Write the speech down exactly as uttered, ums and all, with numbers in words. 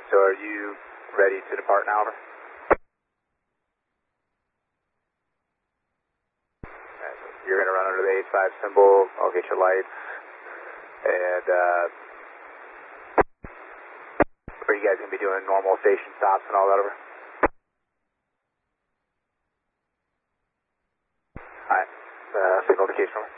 So are you ready to depart now, over? You're going to run under the eight five symbol. I'll get your lights. And uh, are you guys going to be doing normal station stops and all that, over? Alright, uh, signal indication, over.